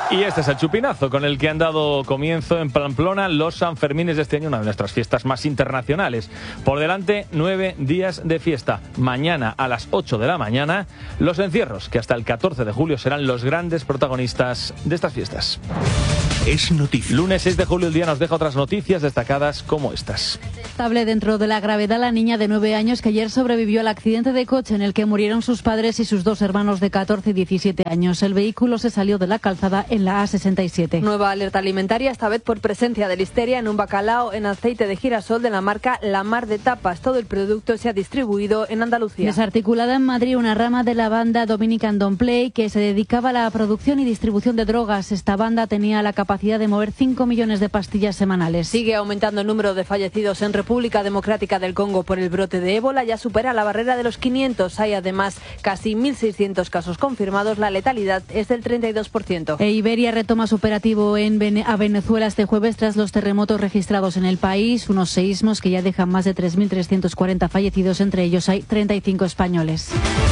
Y este es el chupinazo con el que han dado comienzo en Pamplona los Sanfermines de este año, una de nuestras fiestas más internacionales. Por delante, 9 días de fiesta. Mañana a las 8 de la mañana, los encierros, que hasta el 14 de julio serán los grandes protagonistas de estas fiestas. Es noticia. Lunes 6 de julio el día nos deja otras noticias destacadas como estas. Estable dentro de la gravedad la niña de 9 años que ayer sobrevivió al accidente de coche en el que murieron sus padres y sus dos hermanos de 14 y 17 años. El vehículo se salió de la calzada en la A67. Nueva alerta alimentaria, esta vez por presencia de listeria en un bacalao en aceite de girasol de la marca La Mar de Tapas. Todo el producto se ha distribuido en Andalucía. Desarticulada en Madrid una rama de la banda Dominican Don't Play que se dedicaba a la producción y distribución de drogas. Esta banda tenía la capacidad de mover 5 millones de pastillas semanales. Sigue aumentando el número de fallecidos en República Democrática del Congo por el brote de ébola. Ya supera la barrera de los 500. Hay además casi 1.600 casos confirmados. La letalidad es del 32%. Iberia retoma su operativo a Venezuela este jueves tras los terremotos registrados en el país. Unos seísmos que ya dejan más de 3.340 fallecidos. Entre ellos hay 35 españoles.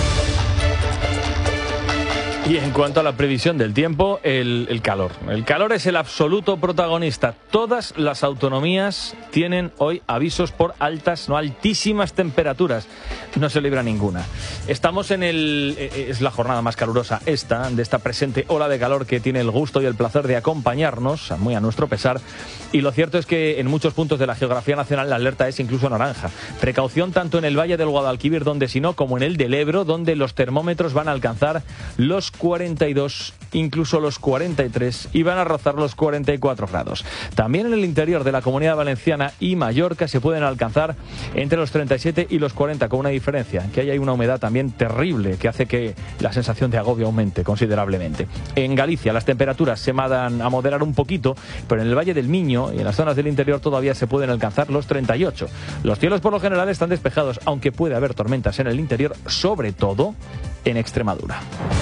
Y en cuanto a la previsión del tiempo, el calor. El calor es el absoluto protagonista. Todas las autonomías tienen hoy avisos por altísimas temperaturas. No se libra ninguna. Estamos es la jornada más calurosa de esta presente ola de calor que tiene el gusto y el placer de acompañarnos, muy a nuestro pesar. Y lo cierto es que en muchos puntos de la geografía nacional la alerta es incluso naranja. Precaución tanto en el Valle del Guadalquivir, donde si no, como en el del Ebro, donde los termómetros van a alcanzar los 42, incluso los 43 y van a rozar los 44 grados. También en el interior de la Comunidad Valenciana y Mallorca se pueden alcanzar entre los 37 y los 40, con una diferencia, que hay una humedad también terrible que hace que la sensación de agobio aumente considerablemente. En Galicia las temperaturas se van a moderar un poquito, pero en el Valle del Miño y en las zonas del interior todavía se pueden alcanzar los 38. Los cielos por lo general están despejados, aunque puede haber tormentas en el interior, sobre todo en Extremadura.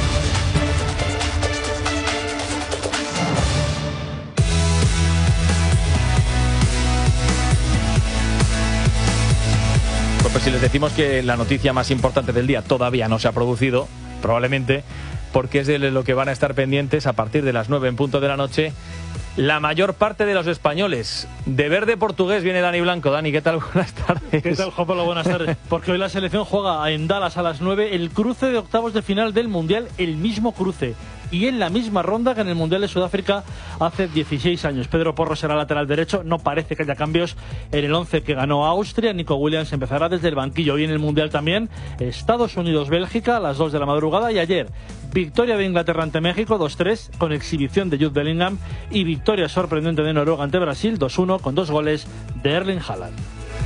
Pues si les decimos que la noticia más importante del día todavía no se ha producido, probablemente porque es de lo que van a estar pendientes a partir de las 9 en punto de la noche la mayor parte de los españoles. De verde portugués viene Dani Blanco. Dani, ¿qué tal? Buenas tardes. ¿Qué tal, Juan Pablo? Buenas tardes. Porque hoy la selección juega en Dallas a las 9 el cruce de octavos de final del Mundial, el mismo cruce. Y en la misma ronda que en el Mundial de Sudáfrica hace 16 años. Pedro Porro será lateral derecho. No parece que haya cambios en el 11 que ganó a Austria. Nico Williams empezará desde el banquillo. Hoy en el Mundial también Estados Unidos-Bélgica a las 2 de la madrugada. Y ayer, victoria de Inglaterra ante México 2-3 con exhibición de Jude Bellingham. Y victoria sorprendente de Noruega ante Brasil 2-1 con 2 goles de Erling Haaland.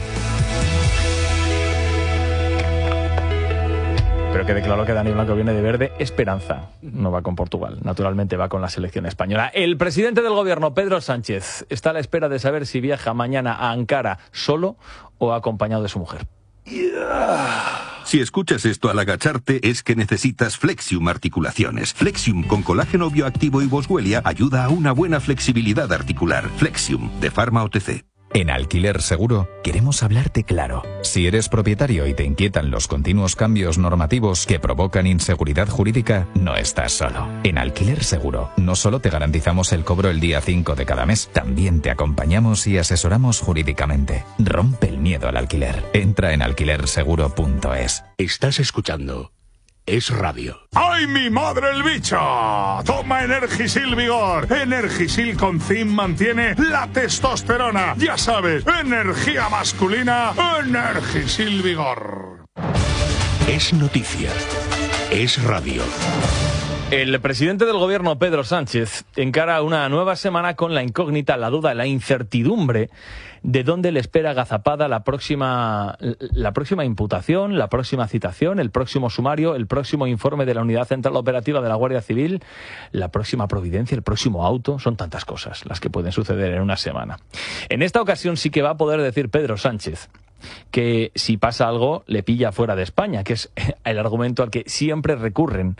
Pero quede claro que Dani Blanco viene de verde esperanza. No va con Portugal, naturalmente va con la selección española. El presidente del gobierno, Pedro Sánchez, está a la espera de saber si viaja mañana a Ankara solo o acompañado de su mujer. Si escuchas esto al agacharte es que necesitas Flexium Articulaciones. Flexium con colágeno bioactivo y boswellia ayuda a una buena flexibilidad articular. Flexium de Pharma OTC. En Alquiler Seguro queremos hablarte claro. Si eres propietario y te inquietan los continuos cambios normativos que provocan inseguridad jurídica, no estás solo. En Alquiler Seguro no solo te garantizamos el cobro el día 5 de cada mes, también te acompañamos y asesoramos jurídicamente. Rompe el miedo al alquiler. Entra en alquilerseguro.es. Estás escuchando Es Radio. ¡Ay, mi madre el bicho! Toma Energisil Vigor. Energisil con zinc mantiene la testosterona. Ya sabes, energía masculina, Energisil Vigor. Es noticia. Es radio. El presidente del gobierno, Pedro Sánchez, encara una nueva semana con la incógnita, la duda, la incertidumbre de dónde le espera agazapada la próxima imputación, la próxima citación, el próximo sumario, el próximo informe de la Unidad Central Operativa de la Guardia Civil, la próxima providencia, el próximo auto. Son tantas cosas las que pueden suceder en una semana. En esta ocasión sí que va a poder decir Pedro Sánchez que si pasa algo le pilla fuera de España, que es el argumento al que siempre recurren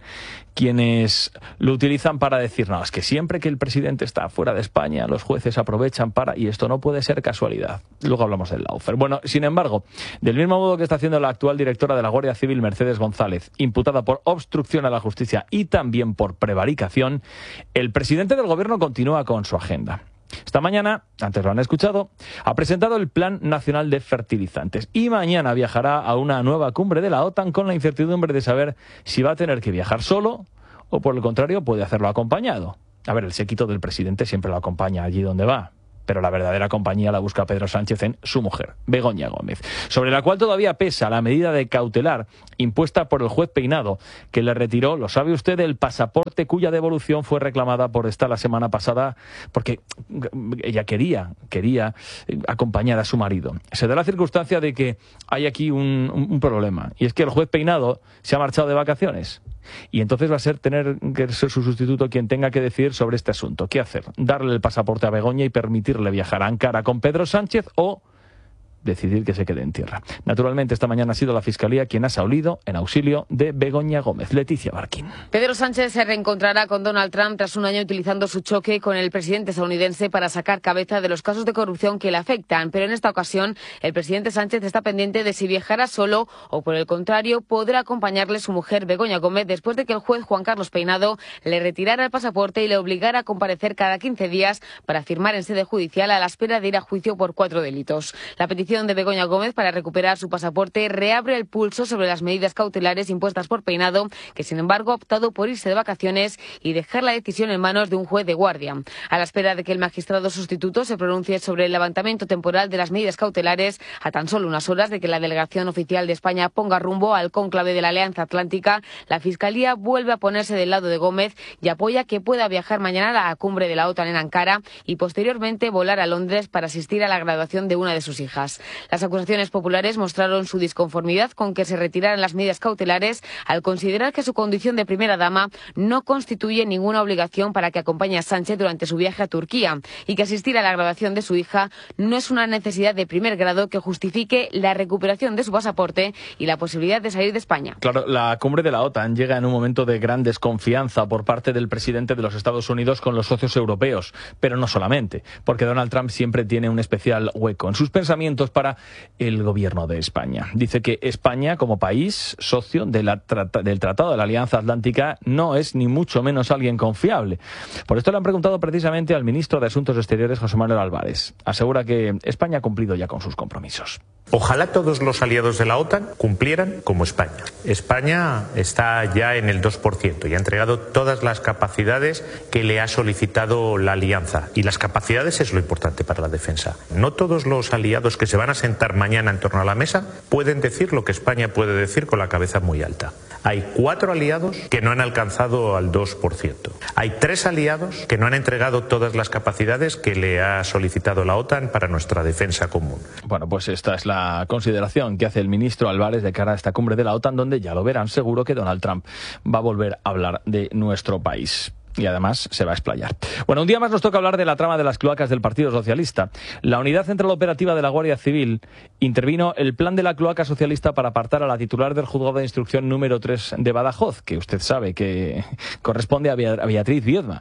quienes lo utilizan para decir, no, es que siempre que el presidente está fuera de España, los jueces aprovechan para... Y esto no puede ser casualidad. Luego hablamos del Lawfare. Bueno, sin embargo, del mismo modo que está haciendo la actual directora de la Guardia Civil, Mercedes González, imputada por obstrucción a la justicia y también por prevaricación, el presidente del gobierno continúa con su agenda. Esta mañana, antes lo han escuchado, ha presentado el Plan Nacional de Fertilizantes y mañana viajará a una nueva cumbre de la OTAN con la incertidumbre de saber si va a tener que viajar solo o, por el contrario, puede hacerlo acompañado. A ver, el séquito del presidente siempre lo acompaña allí donde va, pero la verdadera compañía la busca Pedro Sánchez en su mujer, Begoña Gómez, sobre la cual todavía pesa la medida de cautelar impuesta por el juez Peinado, que le retiró, lo sabe usted, el pasaporte cuya devolución fue reclamada por esta la semana pasada porque ella quería acompañar a su marido. Se da la circunstancia de que hay aquí un problema, y es que el juez Peinado se ha marchado de vacaciones. Y entonces va a tener que ser su sustituto quien tenga que decidir sobre este asunto. ¿Qué hacer? ¿Darle el pasaporte a Begoña y permitirle viajar a Ankara con Pedro Sánchez o decidir que se quede en tierra? Naturalmente, esta mañana ha sido la Fiscalía quien ha salido en auxilio de Begoña Gómez. Leticia Barquín. Pedro Sánchez se reencontrará con Donald Trump tras un año utilizando su choque con el presidente estadounidense para sacar cabeza de los casos de corrupción que le afectan. Pero en esta ocasión, el presidente Sánchez está pendiente de si viajará solo o, por el contrario, podrá acompañarle su mujer Begoña Gómez después de que el juez Juan Carlos Peinado le retirara el pasaporte y le obligara a comparecer cada 15 días para firmar en sede judicial a la espera de ir a juicio por 4 delitos. La petición de Begoña Gómez para recuperar su pasaporte reabre el pulso sobre las medidas cautelares impuestas por Peinado, que sin embargo ha optado por irse de vacaciones y dejar la decisión en manos de un juez de guardia. A la espera de que el magistrado sustituto se pronuncie sobre el levantamiento temporal de las medidas cautelares, a tan solo unas horas de que la delegación oficial de España ponga rumbo al cónclave de la Alianza Atlántica, la Fiscalía vuelve a ponerse del lado de Gómez y apoya que pueda viajar mañana a la cumbre de la OTAN en Ankara y posteriormente volar a Londres para asistir a la graduación de una de sus hijas. Las acusaciones populares mostraron su disconformidad con que se retiraran las medidas cautelares al considerar que su condición de primera dama no constituye ninguna obligación para que acompañe a Sánchez durante su viaje a Turquía y que asistir a la graduación de su hija no es una necesidad de primer grado que justifique la recuperación de su pasaporte y la posibilidad de salir de España. Claro, la cumbre de la OTAN llega en un momento de gran desconfianza por parte del presidente de los Estados Unidos con los socios europeos, pero no solamente, porque Donald Trump siempre tiene un especial hueco en sus pensamientos para el gobierno de España. Dice que España, como país socio del Tratado de la Alianza Atlántica, no es ni mucho menos alguien confiable. Por esto le han preguntado precisamente al ministro de Asuntos Exteriores, José Manuel Álvarez. Asegura que España ha cumplido ya con sus compromisos. Ojalá todos los aliados de la OTAN cumplieran como España. España está ya en el 2% y ha entregado todas las capacidades que le ha solicitado la alianza. Y las capacidades es lo importante para la defensa. No todos los aliados que se van a sentar mañana en torno a la mesa pueden decir lo que España puede decir con la cabeza muy alta. Hay 4 aliados que no han alcanzado al 2%. Hay 3 aliados que no han entregado todas las capacidades que le ha solicitado la OTAN para nuestra defensa común. Bueno, pues esta es la consideración que hace el ministro Álvarez de cara a esta cumbre de la OTAN, donde ya lo verán seguro que Donald Trump va a volver a hablar de nuestro país. Y además se va a explayar. Bueno, un día más nos toca hablar de la trama de las cloacas del Partido Socialista. La Unidad Central Operativa de la Guardia Civil intervino el plan de la cloaca socialista para apartar a la titular del Juzgado de Instrucción número 3 de Badajoz, que usted sabe que corresponde a Beatriz Viedma.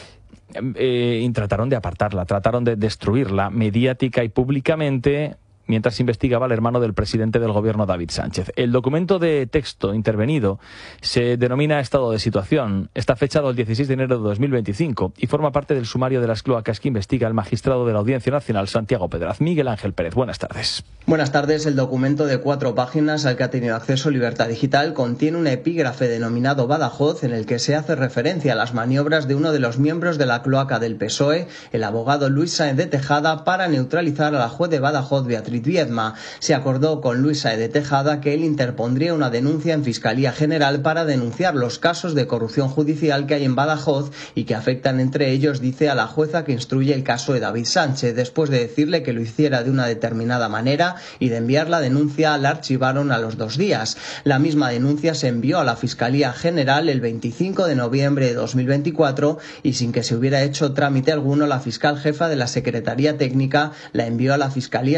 Y trataron de apartarla, trataron de destruirla mediática y públicamente, mientras investigaba al hermano del presidente del gobierno, David Sánchez. El documento de texto intervenido se denomina Estado de Situación. Está fechado el 16 de enero de 2025 y forma parte del sumario de las cloacas que investiga el magistrado de la Audiencia Nacional, Santiago Pedraz. Miguel Ángel Pérez, buenas tardes. Buenas tardes. El documento de 4 páginas al que ha tenido acceso Libertad Digital contiene un epígrafe denominado Badajoz, en el que se hace referencia a las maniobras de uno de los miembros de la cloaca del PSOE, el abogado Luis Sáenz de Tejada, para neutralizar a la juez de Badajoz, Beatriz Viedma. Se acordó con Luis Sáenz de Tejada que él interpondría una denuncia en Fiscalía General para denunciar los casos de corrupción judicial que hay en Badajoz y que afectan, entre ellos, dice, a la jueza que instruye el caso de David Sánchez. Después de decirle que lo hiciera de una determinada manera y de enviar la denuncia, la archivaron a los 2 días. La misma denuncia se envió a la Fiscalía General el 25 de noviembre de 2024 y sin que se hubiera hecho trámite alguno, la fiscal jefa de la Secretaría Técnica la envió a la Fiscalía Superior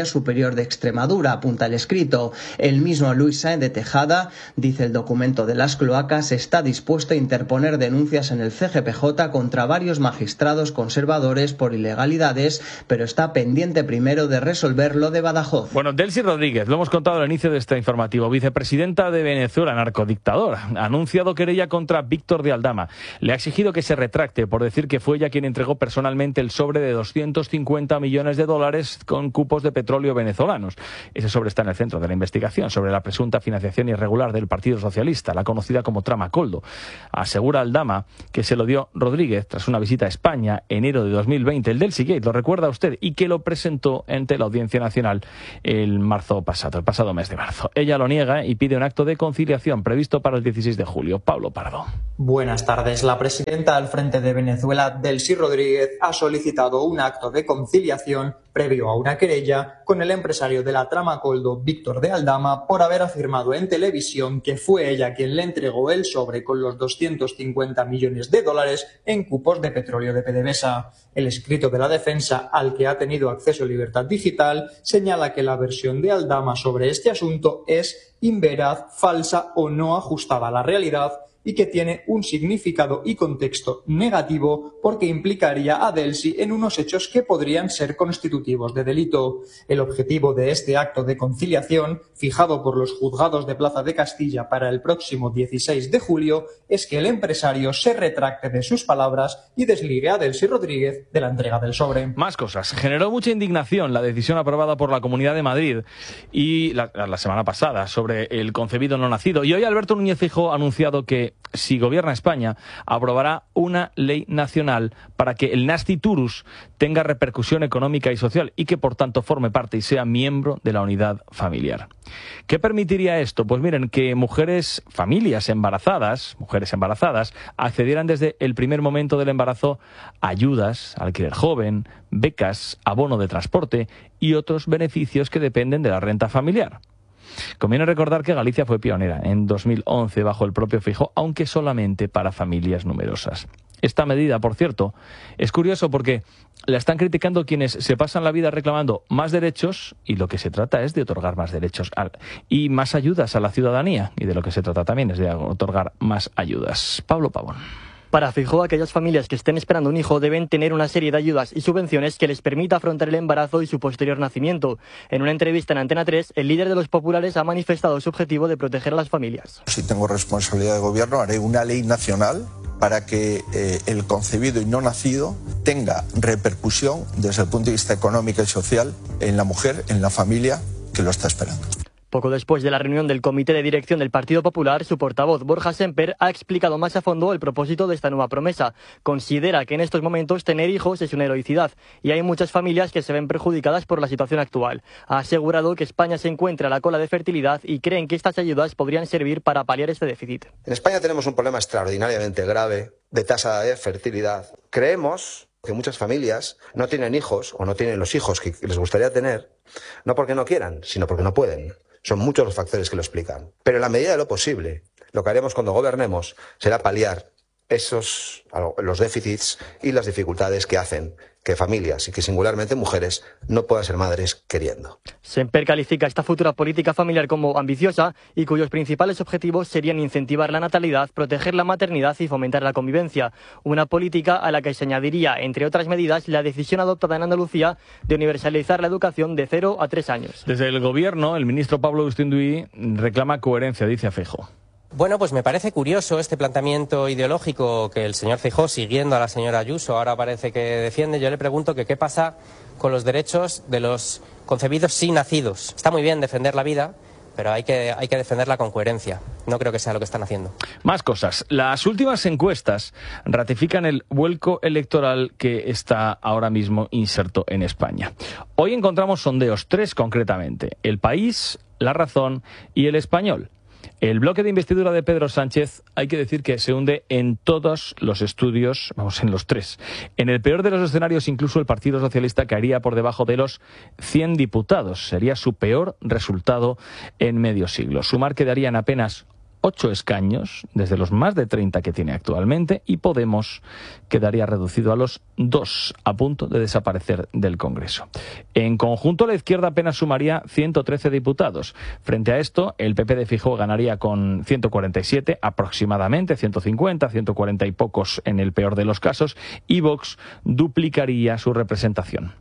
Superior de Extremadura, apunta el escrito. El mismo Luis Sáenz de Tejada, dice el documento de las cloacas, está dispuesto a interponer denuncias en el CGPJ contra varios magistrados conservadores por ilegalidades, pero está pendiente primero de resolver lo de Badajoz. Bueno, Delcy Rodríguez, lo hemos contado al inicio de este informativo, vicepresidenta de Venezuela, narcodictador, ha anunciado querella contra Víctor de Aldama. Le ha exigido que se retracte por decir que fue ella quien entregó personalmente el sobre de 250 millones de dólares con cupos de petróleo venezolanos. Ese sobre está en el centro de la investigación sobre la presunta financiación irregular del Partido Socialista, la conocida como trama Coldo. Asegura Aldama que se lo dio Rodríguez tras una visita a España enero de 2020, el Delcy Gate, lo recuerda usted, y que lo presentó ante la Audiencia Nacional el pasado mes de marzo. Ella lo niega y pide un acto de conciliación previsto para el 16 de julio. Pablo Pardo. Buenas tardes. La presidenta del Frente de Venezuela, Delcy Rodríguez, ha solicitado un acto de conciliación previo a una querella con el empresario de la trama Coldo, Víctor de Aldama, por haber afirmado en televisión que fue ella quien le entregó el sobre con los 250 millones de dólares en cupos de petróleo de PDVSA. El escrito de la defensa, al que ha tenido acceso Libertad Digital, señala que la versión de Aldama sobre este asunto es inveraz, falsa o no ajustada a la realidad, y que tiene un significado y contexto negativo porque implicaría a Delcy en unos hechos que podrían ser constitutivos de delito. El objetivo de este acto de conciliación, fijado por los juzgados de Plaza de Castilla para el próximo 16 de julio, es que el empresario se retracte de sus palabras y desligue a Delcy Rodríguez de la entrega del sobre. Más cosas. Generó mucha indignación la decisión aprobada por la Comunidad de Madrid y la semana pasada sobre el concebido no nacido. Y hoy Alberto Núñez Feijóo ha anunciado que si gobierna España, aprobará una ley nacional para que el nasciturus tenga repercusión económica y social y que, por tanto, forme parte y sea miembro de la unidad familiar. ¿Qué permitiría esto? Pues miren, que mujeres embarazadas, accedieran desde el primer momento del embarazo a ayudas, alquiler joven, becas, abono de transporte y otros beneficios que dependen de la renta familiar. Conviene recordar que Galicia fue pionera en 2011 bajo el propio Feijóo, aunque solamente para familias numerosas. Esta medida, por cierto, es curioso porque la están criticando quienes se pasan la vida reclamando más derechos y lo que se trata es de otorgar más derechos y más ayudas a la ciudadanía, y de lo que se trata también es de otorgar más ayudas. Pablo Pavón. Para Feijóo, aquellas familias que estén esperando un hijo deben tener una serie de ayudas y subvenciones que les permita afrontar el embarazo y su posterior nacimiento. En una entrevista en Antena 3, el líder de los populares ha manifestado su objetivo de proteger a las familias. Si tengo responsabilidad de gobierno, haré una ley nacional para que el concebido y no nacido tenga repercusión desde el punto de vista económico y social en la mujer, en la familia que lo está esperando. Poco después de la reunión del Comité de Dirección del Partido Popular, su portavoz Borja Semper ha explicado más a fondo el propósito de esta nueva promesa. Considera que en estos momentos tener hijos es una heroicidad y hay muchas familias que se ven perjudicadas por la situación actual. Ha asegurado que España se encuentra a la cola de fertilidad y creen que estas ayudas podrían servir para paliar este déficit. En España tenemos un problema extraordinariamente grave de tasa de fertilidad. Creemos que muchas familias no tienen hijos o no tienen los hijos que les gustaría tener, no porque no quieran, sino porque no pueden. Son muchos los factores que lo explican. Pero en la medida de lo posible, lo que haremos cuando gobernemos será paliar los déficits y las dificultades que hacen que familias y que singularmente mujeres no puedan ser madres queriendo. Semper califica esta futura política familiar como ambiciosa y cuyos principales objetivos serían incentivar la natalidad, proteger la maternidad y fomentar la convivencia. Una política a la que se añadiría, entre otras medidas, la decisión adoptada en Andalucía de universalizar la educación de 0 a 3 años. Desde el gobierno, el ministro Pablo Agustín reclama coherencia, dice Feijóo. Bueno, pues me parece curioso este planteamiento ideológico que el señor Feijóo, siguiendo a la señora Ayuso, ahora parece que defiende. Yo le pregunto que qué pasa con los derechos de los concebidos sin nacidos. Está muy bien defender la vida, pero hay que defenderla con coherencia. No creo que sea lo que están haciendo. Más cosas. Las últimas encuestas ratifican el vuelco electoral que está ahora mismo inserto en España. Hoy encontramos sondeos, 3 concretamente: El País, La Razón y El Español. El bloque de investidura de Pedro Sánchez, hay que decir que se hunde en todos los estudios, en los 3. En el peor de los escenarios, incluso el Partido Socialista caería por debajo de los 100 diputados. Sería su peor resultado en medio siglo. Sumar quedaría en apenas 8 escaños, desde los más de 30 que tiene actualmente, y Podemos quedaría reducido a los 2, a punto de desaparecer del Congreso. En conjunto, la izquierda apenas sumaría 113 diputados. Frente a esto, el PP de Feijóo ganaría con 147, aproximadamente 150, 140 y pocos en el peor de los casos, y Vox duplicaría su representación.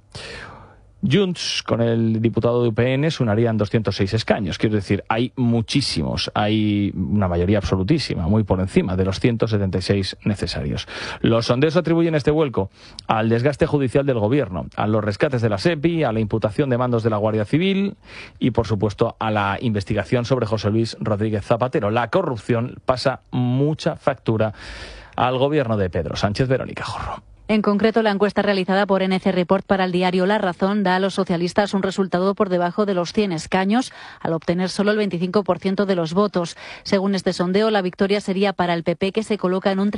Junts, con el diputado de UPN, sumarían 206 escaños. Quiero decir, hay muchísimos, hay una mayoría absolutísima, muy por encima de los 176 necesarios. Los sondeos atribuyen este vuelco al desgaste judicial del gobierno, a los rescates de la SEPI, a la imputación de mandos de la Guardia Civil y, por supuesto, a la investigación sobre José Luis Rodríguez Zapatero. La corrupción pasa mucha factura al gobierno de Pedro Sánchez. Verónica Jorro. En concreto, la encuesta realizada por NC Report para el diario La Razón da a los socialistas un resultado por debajo de los 100 escaños, al obtener solo el 25% de los votos. Según este sondeo, la victoria sería para el PP, que se coloca en un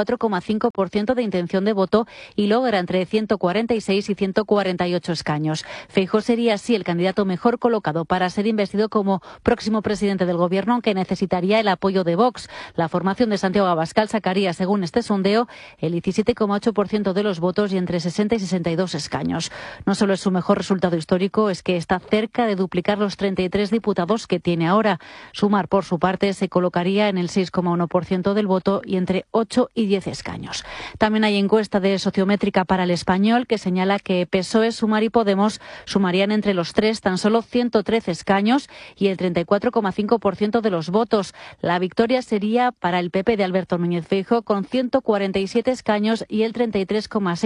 34,5% de intención de voto y logra entre 146 y 148 escaños. Feijóo sería así el candidato mejor colocado para ser investido como próximo presidente del Gobierno, aunque necesitaría el apoyo de Vox. La formación de Santiago Abascal sacaría, según este sondeo, el 17,8% de los votos y entre 60 y 62 escaños. No solo es su mejor resultado histórico, es que está cerca de duplicar los 33 diputados que tiene ahora. Sumar, por su parte, se colocaría en el 6,1% del voto y entre 8 y 10 escaños. También hay encuesta de Sociométrica para El Español que señala que PSOE, Sumar y Podemos sumarían entre los tres tan solo 113 escaños y el 34,5% de los votos. La victoria sería para el PP de Alberto Núñez Feijóo con 147 escaños y el 33,6%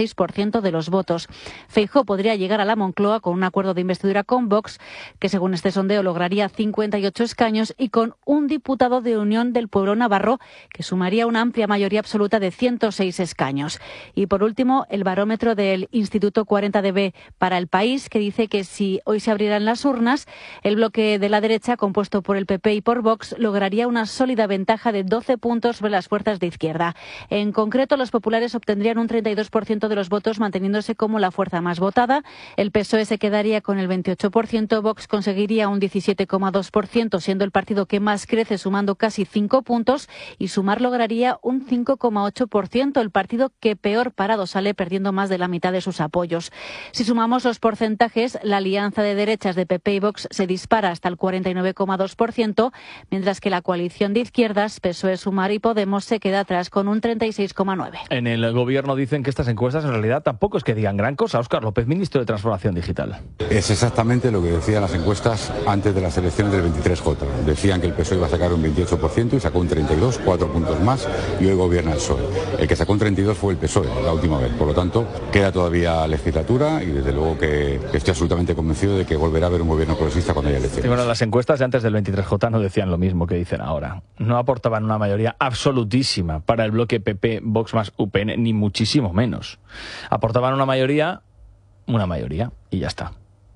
de los votos. Feijóo podría llegar a la Moncloa con un acuerdo de investidura con Vox, que según este sondeo lograría 58 escaños, y con un diputado de Unión del Pueblo Navarro, que sumaría una amplia mayoría absoluta de 106 escaños. Y por último, el barómetro del Instituto 40DB para El País, que dice que si hoy se abrieran las urnas, el bloque de la derecha, compuesto por el PP y por Vox, lograría una sólida ventaja de 12 puntos sobre las fuerzas de izquierda. En concreto, los populares obtendrían un 32% de los votos, manteniéndose como la fuerza más votada. El PSOE se quedaría con el 28%, Vox conseguiría un 17,2%, siendo el partido que más crece, sumando casi 5 puntos, y Sumar lograría un 5,8%, el partido que peor parado sale, perdiendo más de la mitad de sus apoyos. Si sumamos los porcentajes, la alianza de derechas de PP y Vox se dispara hasta el 49,2%, mientras que la coalición de izquierdas, PSOE, Sumar y Podemos, se queda atrás con un 36,9%. En el gobierno dicen que estas encuestas en realidad tampoco es que digan gran cosa. Óscar López, ministro de Transformación Digital. Es exactamente lo que decían las encuestas antes de las elecciones del 23J. Decían que el PSOE iba a sacar un 28% y sacó un 32%, 4 puntos más, y hoy gobierna el PSOE. El que sacó un 32% fue el PSOE la última vez. Por lo tanto, queda todavía legislatura y desde luego que estoy absolutamente convencido de que volverá a haber un gobierno progresista cuando haya elecciones. Y bueno, las encuestas de antes del 23J no decían lo mismo que dicen ahora. No aportaban una mayoría absolutísima para el bloque PP, Vox más UPN, ni muchísimo menos. Aportaban una mayoría y ya está.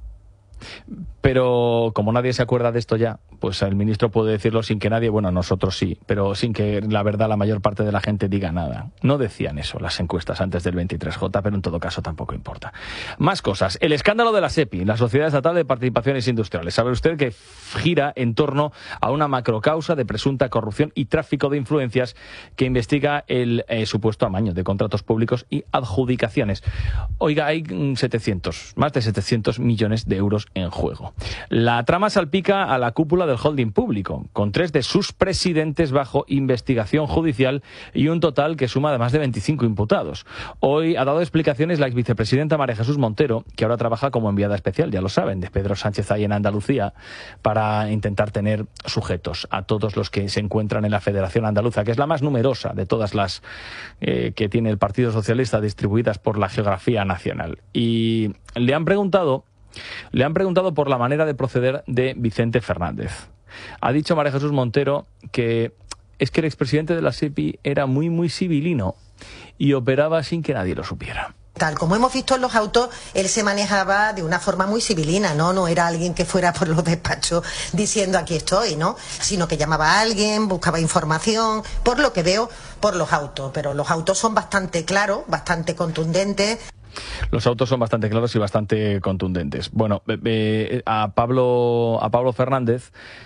Pero como nadie se acuerda de esto ya, pues el ministro puede decirlo sin que nadie, bueno, nosotros sí, pero sin que la verdad la mayor parte de la gente diga nada. No decían eso las encuestas antes del 23J, pero en todo caso tampoco importa. Más cosas. El escándalo de la SEPI, la Sociedad Estatal de Participaciones Industriales. Sabe usted que gira en torno a una macrocausa de presunta corrupción y tráfico de influencias que investiga el supuesto amaño de contratos públicos y adjudicaciones. Oiga, hay más de 700 millones de euros en juego. La trama salpica a la cúpula del holding público, con 3 de sus presidentes bajo investigación judicial y un total que suma de más de 25 imputados. Hoy ha dado explicaciones la exvicepresidenta María Jesús Montero, que ahora trabaja como enviada especial, ya lo saben, de Pedro Sánchez ahí en Andalucía, para intentar tener sujetos a todos los que se encuentran en la Federación Andaluza, que es la más numerosa de todas las que tiene el Partido Socialista distribuidas por la geografía nacional. Y le han preguntado por la manera de proceder de Vicente Fernández. Ha dicho María Jesús Montero que es que el expresidente de la SEPI era muy, muy civilino y operaba sin que nadie lo supiera. Tal como hemos visto en los autos, él se manejaba de una forma muy civilina, ¿no? No era alguien que fuera por los despachos diciendo aquí estoy, ¿no? Sino que llamaba a alguien, buscaba información, por lo que veo por los autos. Pero los autos son bastante claros, bastante contundentes. Los autos son bastante claros y bastante contundentes. Bueno, a Pablo Fernández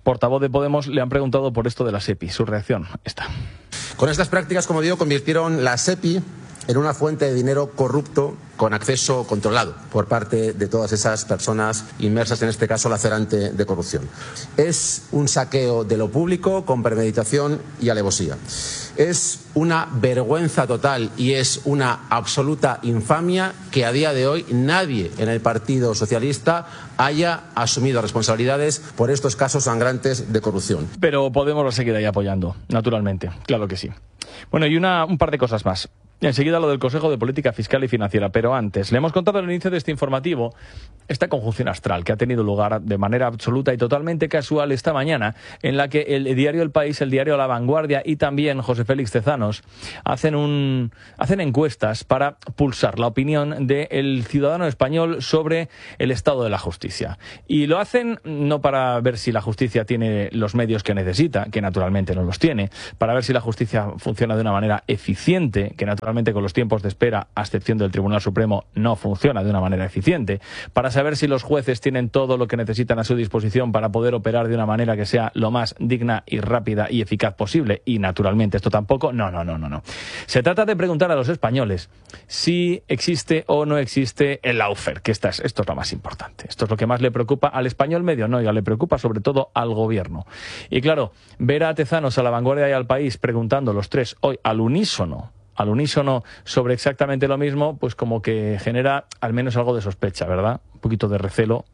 portavoz de Podemos, le han preguntado por esto de la SEPI. Su reacción está. Con estas prácticas, como digo, convirtieron la SEPI en una fuente de dinero corrupto con acceso controlado por parte de todas esas personas inmersas, en este caso, lacerante de corrupción. Es un saqueo de lo público con premeditación y alevosía. Es una vergüenza total y es una absoluta infamia que a día de hoy nadie en el Partido Socialista haya asumido responsabilidades por estos casos sangrantes de corrupción. Pero Podemos lo seguirá ahí apoyando, naturalmente, claro que sí. Bueno, y un par de cosas más. Enseguida lo del Consejo de Política Fiscal y Financiera, pero antes, le hemos contado al inicio de este informativo esta conjunción astral que ha tenido lugar de manera absoluta y totalmente casual esta mañana, en la que el diario El País, el diario La Vanguardia y también José Félix Tezanos hacen encuestas para pulsar la opinión del ciudadano español sobre el estado de la justicia. Y lo hacen no para ver si la justicia tiene los medios que necesita, que naturalmente no los tiene, para ver si la justicia funciona de una manera eficiente, que naturalmente con los tiempos de espera, a excepción del Tribunal Supremo, no funciona de una manera eficiente, para saber si los jueces tienen todo lo que necesitan a su disposición para poder operar de una manera que sea lo más digna y rápida y eficaz posible, y naturalmente esto tampoco, no. Se trata de preguntar a los españoles si existe o no existe el lawfare, que esto es lo más importante, esto es lo que más le preocupa al español medio, no, ya le preocupa sobre todo al gobierno. Y claro, ver a Tezanos, a La Vanguardia y al País preguntando los tres hoy al unísono sobre exactamente lo mismo, pues como que genera al menos algo de sospecha, ¿verdad? Un poquito de recelo.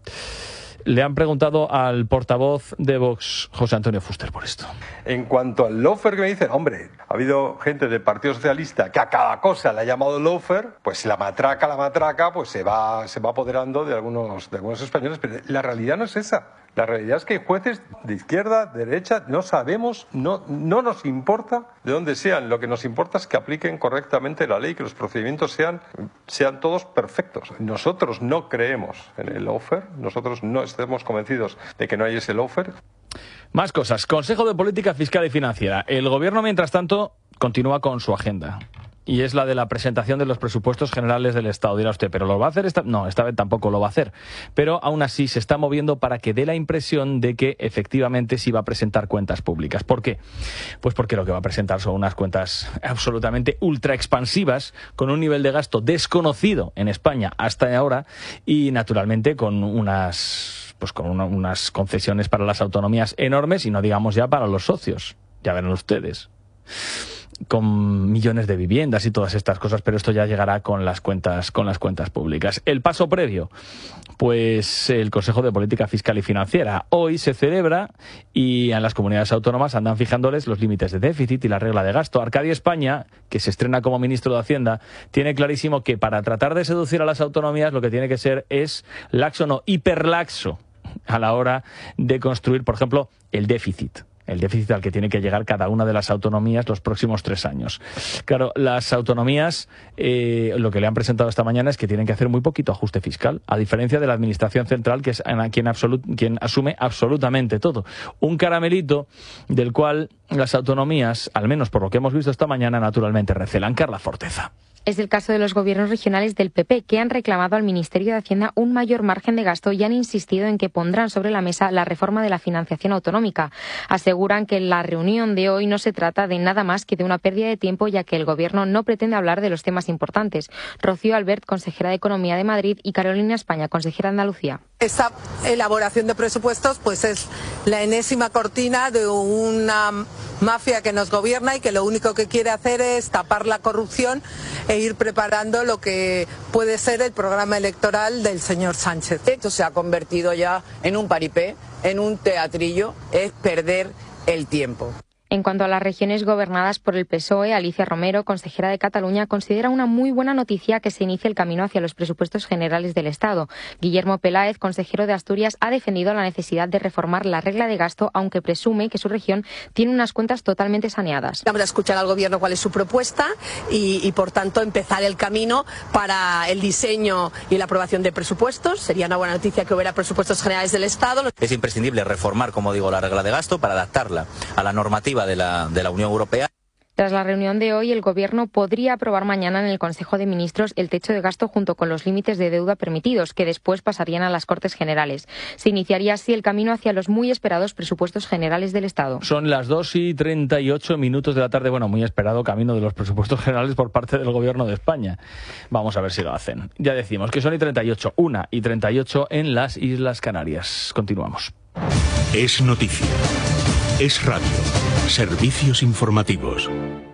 Le han preguntado al portavoz de Vox, José Antonio Fuster, por esto. En cuanto al lawfare que me dicen, hombre, ha habido gente del Partido Socialista que a cada cosa le ha llamado lawfare, pues la matraca, pues se va apoderando de algunos españoles, pero la realidad no es esa. La realidad es que hay jueces de izquierda, de derecha, no sabemos, no nos importa de dónde sean. Lo que nos importa es que apliquen correctamente la ley, que los procedimientos sean todos perfectos. Nosotros no creemos en el lawfare, nosotros no estamos convencidos de que no hay ese lawfare. Más cosas. Consejo de Política Fiscal y Financiera. El Gobierno, mientras tanto, continúa con su agenda. Y es la de la presentación de los presupuestos generales del Estado. Dirá usted, ¿pero lo va a hacer? No, esta vez tampoco lo va a hacer. Pero aún así se está moviendo para que dé la impresión de que efectivamente sí va a presentar cuentas públicas. ¿Por qué? Pues porque lo que va a presentar son unas cuentas absolutamente ultra expansivas, con un nivel de gasto desconocido en España hasta ahora y naturalmente con unas concesiones para las autonomías enormes y no digamos ya para los socios. Ya verán ustedes. Con millones de viviendas y todas estas cosas, pero esto ya llegará con las cuentas públicas. El paso previo, pues el Consejo de Política Fiscal y Financiera. Hoy se celebra y en las comunidades autónomas andan fijándoles los límites de déficit y la regla de gasto. Arcadio España, que se estrena como ministro de Hacienda, tiene clarísimo que para tratar de seducir a las autonomías lo que tiene que ser es laxo, no, hiperlaxo a la hora de construir, por ejemplo, el déficit al que tiene que llegar cada una de las autonomías los próximos 3 años. Claro, las autonomías lo que le han presentado esta mañana es que tienen que hacer muy poquito ajuste fiscal, a diferencia de la Administración Central, que es quien asume absolutamente todo. Un caramelito del cual las autonomías, al menos por lo que hemos visto esta mañana, naturalmente recelan. Carla Forteza. Es el caso de los gobiernos regionales del PP, que han reclamado al Ministerio de Hacienda un mayor margen de gasto y han insistido en que pondrán sobre la mesa la reforma de la financiación autonómica. Aseguran que la reunión de hoy no se trata de nada más que de una pérdida de tiempo, ya que el Gobierno no pretende hablar de los temas importantes. Rocío Albert, consejera de Economía de Madrid, y Carolina España, consejera de Andalucía. Esta elaboración de presupuestos pues es la enésima cortina de una mafia que nos gobierna y que lo único que quiere hacer es tapar la corrupción e ir preparando lo que puede ser el programa electoral del señor Sánchez. Esto se ha convertido ya en un paripé, en un teatrillo, es perder el tiempo. En cuanto a las regiones gobernadas por el PSOE, Alicia Romero, consejera de Cataluña, considera una muy buena noticia que se inicie el camino hacia los presupuestos generales del Estado. Guillermo Peláez, consejero de Asturias, ha defendido la necesidad de reformar la regla de gasto, aunque presume que su región tiene unas cuentas totalmente saneadas. Vamos a escuchar al Gobierno cuál es su propuesta y por tanto, empezar el camino para el diseño y la aprobación de presupuestos. Sería una buena noticia que hubiera presupuestos generales del Estado. Es imprescindible reformar, como digo, la regla de gasto para adaptarla a la normativa de la Unión Europea. Tras la reunión de hoy, el Gobierno podría aprobar mañana en el Consejo de Ministros el techo de gasto junto con los límites de deuda permitidos, que después pasarían a las Cortes Generales. Se iniciaría así el camino hacia los muy esperados presupuestos generales del Estado. Son las 2:38 de la tarde. Bueno, muy esperado camino de los presupuestos generales por parte del Gobierno de España. Vamos a ver si lo hacen. Ya decimos que son 1:38, 1:38 en las Islas Canarias. Continuamos. Es noticia. Es radio. Servicios informativos.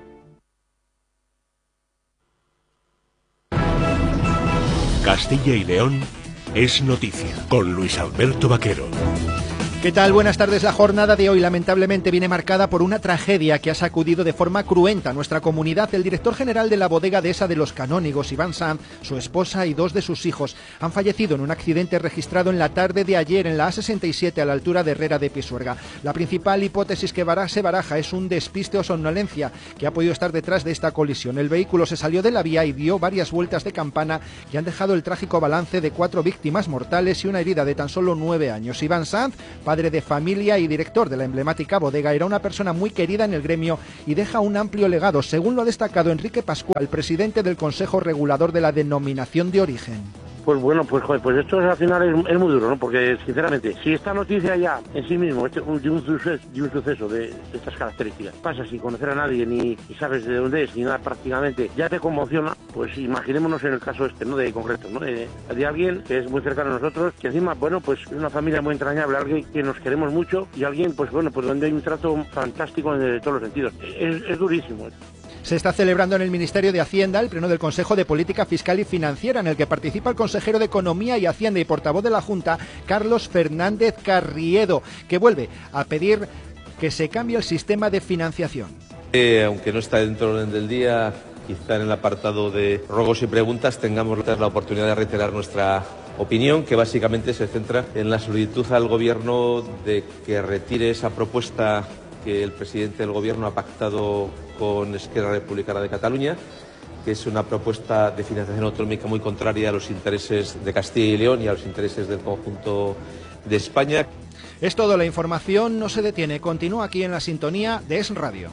Castilla y León es noticia, con Luis Alberto Vaquero. ¿Qué tal? Buenas tardes. La jornada de hoy lamentablemente viene marcada por una tragedia que ha sacudido de forma cruenta a nuestra comunidad. El director general de la bodega dehesa de Los Canónigos, Iván Sanz, su esposa y 2 de sus hijos han fallecido en un accidente registrado en la tarde de ayer en la A67 a la altura de Herrera de Pisuerga. La principal hipótesis que se baraja es un despiste o somnolencia que ha podido estar detrás de esta colisión. El vehículo se salió de la vía y dio varias vueltas de campana que han dejado el trágico balance de 4 víctimas mortales y una herida de tan solo 9 años. Iván Sanz, padre de familia y director de la emblemática bodega, era una persona muy querida en el gremio y deja un amplio legado, según lo ha destacado Enrique Pascual, presidente del Consejo Regulador de la Denominación de Origen. Pues bueno, pues esto al final es muy duro, ¿no? Porque sinceramente, si esta noticia ya en sí mismo, de un suceso de estas características, pasa sin conocer a nadie ni sabes de dónde es ni nada prácticamente, ya te conmociona, pues imaginémonos en el caso ¿no? De concreto, ¿no? De alguien que es muy cercano a nosotros, que encima, bueno, pues es una familia muy entrañable, alguien que nos queremos mucho y alguien, pues bueno, pues donde hay un trato fantástico en todos los sentidos. Es durísimo. Se está celebrando en el Ministerio de Hacienda el pleno del Consejo de Política Fiscal y Financiera, en el que participa el consejero de Economía y Hacienda y portavoz de la Junta, Carlos Fernández Carriedo, que vuelve a pedir que se cambie el sistema de financiación. Aunque no está dentro del orden del día, quizá en el apartado de ruegos y preguntas tengamos la oportunidad de reiterar nuestra opinión, que básicamente se centra en la solicitud al Gobierno de que retire esa propuesta que el presidente del Gobierno ha pactado con Esquerra Republicana de Cataluña, que es una propuesta de financiación autonómica muy contraria a los intereses de Castilla y León y a los intereses del conjunto de España. Es todo, la información no se detiene, continúa aquí en la sintonía de Es Radio.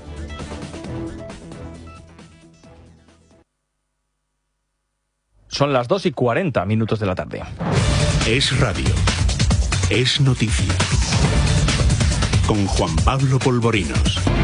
Son las 2:40 de la tarde. Es radio. Es noticia. Con Juan Pablo Polvorinos.